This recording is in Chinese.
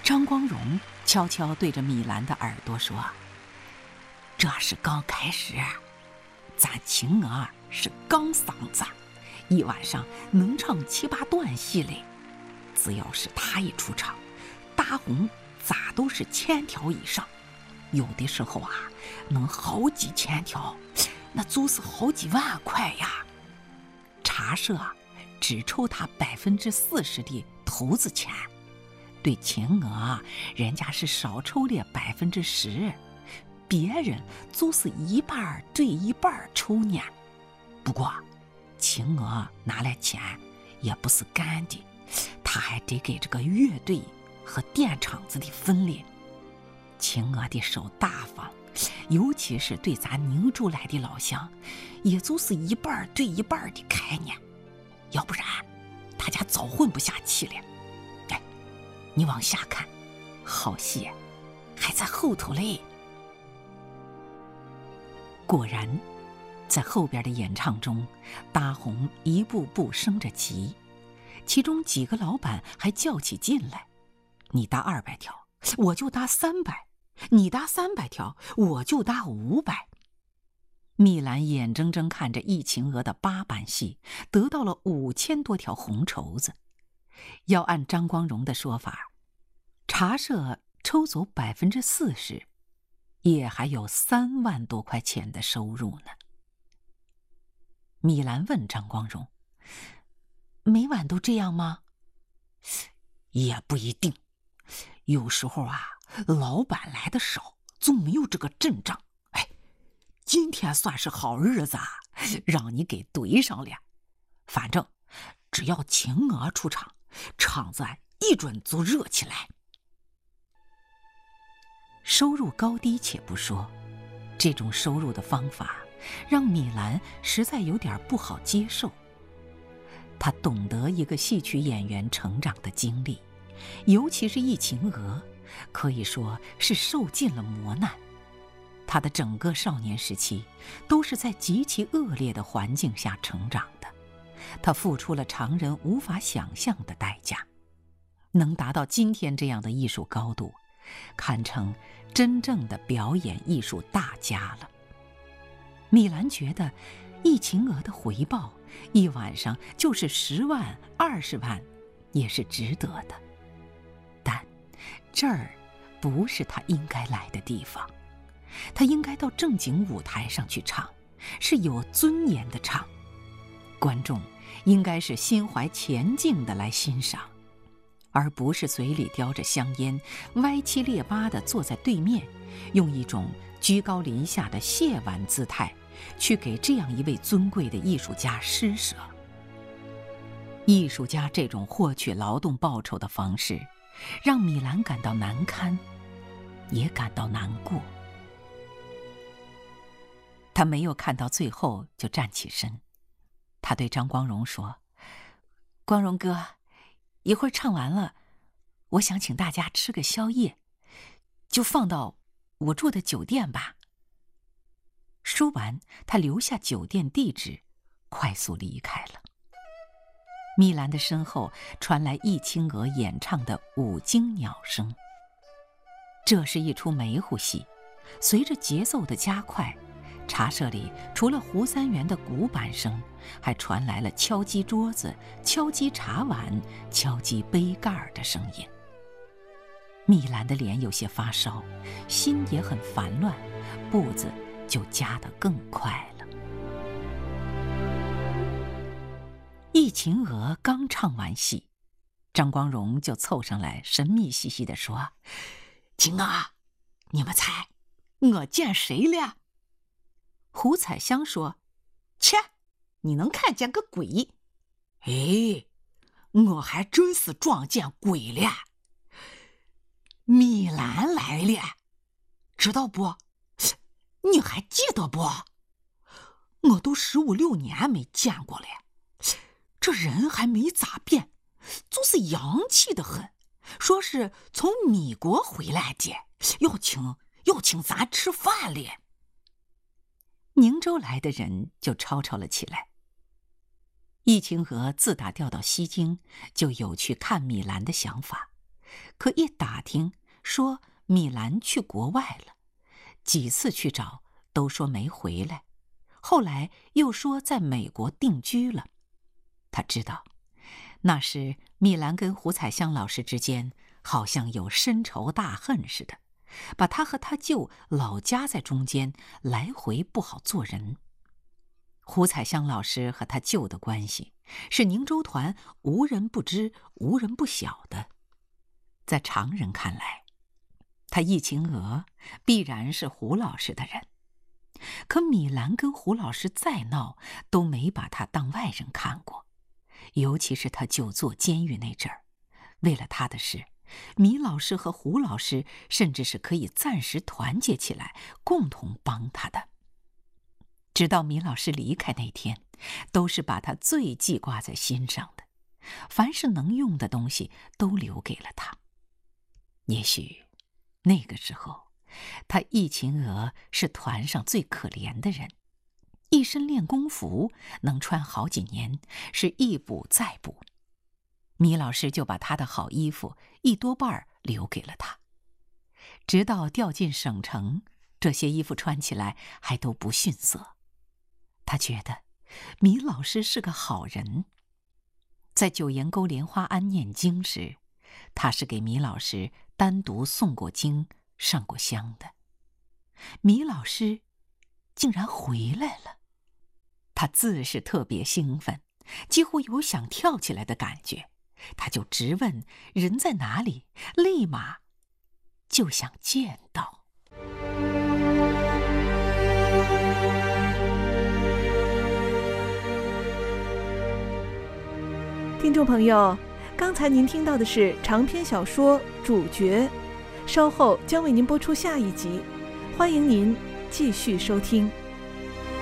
张光荣悄悄对着米兰的耳朵说：“这是刚开始，咱青娥是钢嗓子，一晚上能唱7、8段戏嘞。只要是他一出场，大红咋都是1000条以上，有的时候啊，能好几千条，那就是好几万块呀。茶社只抽他40%的投资钱，对青娥人家是少抽了10%，别人就是1半对1半抽呢。不过青娥拿来钱也不是干的，他还得给这个乐队和电厂子的分哩。青娥的手大方，尤其是对咱宁州来的老乡，也就是1半对1半的概念，要不然他家早混不下去了。哎，你往下看，好戏还在后头嘞。果然，在后边的演唱中，大红一步步升着级，其中几个老板还较起劲来：“你搭200条，我就搭300；你搭300条，我就搭500。”蜜兰眼睁睁看着易晴娥的8板戏得到了5000多条红绸子。要按张光荣的说法，茶社抽走40%，也还有3万多块钱的收入呢。米兰问张光荣：“每晚都这样吗？”“也不一定，有时候啊，老板来的少，就没有这个阵仗。哎，今天算是好日子啊，让你给对上了。反正只要晴娥出场，场子一准就热起来。”收入高低且不说，这种收入的方法让米兰实在有点不好接受。他懂得一个戏曲演员成长的经历，尤其是易晴娥，可以说是受尽了磨难。他的整个少年时期都是在极其恶劣的环境下成长的，他付出了常人无法想象的代价，能达到今天这样的艺术高度，堪称真正的表演艺术大家了。米兰觉得易晴娥的回报一晚上就是10万、20万，也是值得的。但这儿不是他应该来的地方，他应该到正经舞台上去唱，是有尊严的唱。观众应该是心怀前敬的来欣赏，而不是嘴里叼着香烟，歪七裂八地坐在对面，用一种居高临下的亵玩姿态去给这样一位尊贵的艺术家施舍。艺术家这种获取劳动报酬的方式，让米兰感到难堪，也感到难过。他没有看到最后就站起身，他对张光荣说：“光荣哥，一会儿唱完了，我想请大家吃个宵夜，就放到我住的酒店吧。”说完，他留下酒店地址，快速离开了。米兰的身后传来易晴娥演唱的五惊鸟声。这是一出梅户戏，随着节奏的加快，茶社里除了胡三元的鼓板声，还传来了敲击桌子、敲击茶碗、敲击杯盖的声音。米兰的脸有些发烧，心也很烦乱，步子就加得更快了。易晴娥刚唱完戏，张光荣就凑上来神秘兮兮地说：“晴儿，你们猜我见谁了？”胡彩香说：“切，你能看见个鬼？”“哎，我还真是撞见鬼了。米兰来了，知道不？你还记得不？我都15、16年没见过了，这人还没咋变，就是洋气得很，说是从米国回来的，要请咱吃饭了。”宁州来的人就吵吵了起来。易晴娥自打调到西京，就有去看米兰的想法， 可一打听，说米兰去国外了，几次去找都说没回来，后来又说在美国定居了。他知道，那时米兰跟胡彩香老师之间好像有深仇大恨似的，把他和他舅老夹在中间，来回不好做人。胡彩香老师和他舅的关系是宁州团无人不知、无人不晓的。在常人看来，他易秦娥必然是胡老师的人，可米兰跟胡老师再闹，都没把他当外人看过。尤其是他舅坐监狱那阵儿，为了他的事，米老师和胡老师甚至是可以暂时团结起来，共同帮他的。直到米老师离开那天，都是把他最记挂在心上的，凡是能用的东西都留给了他。也许那个时候，他易秦娥是团上最可怜的人，一身练功服能穿好几年，是一补再补。米老师就把他的好衣服一多半留给了他，直到调进省城，这些衣服穿起来还都不逊色。他觉得米老师是个好人。在九岩沟莲花庵念经时，他是给米老师单独诵过经、上过香的。米老师竟然回来了，他自是特别兴奋，几乎有想跳起来的感觉。他就直问人在哪里，立马就想见到。 听众朋友，刚才您听到的是长篇小说《主角》，稍后将为您播出下一集，欢迎您继续收听。